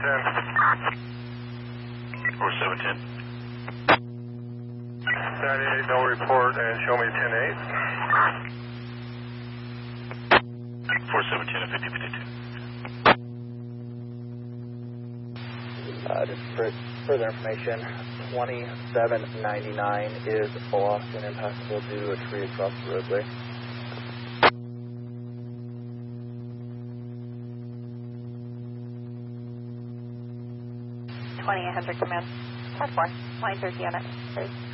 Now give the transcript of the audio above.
4710. 98, no report, and show me 10-8. 4710 and 5052. Just for further information, 2799 is lost and impassable due to a tree across the roadway. 2800 command. 10-4, line 30 unit.